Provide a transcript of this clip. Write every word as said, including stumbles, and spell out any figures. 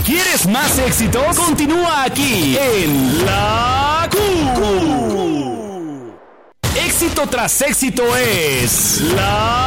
¿Quieres más éxitos? Continúa aquí en La Q. Éxito tras éxito es La